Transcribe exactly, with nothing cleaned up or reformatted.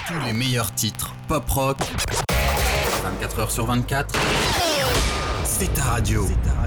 Tous les meilleurs titres pop rock, vingt-quatre heures sur vingt-quatre, c'est ta radio. C'est ta radio.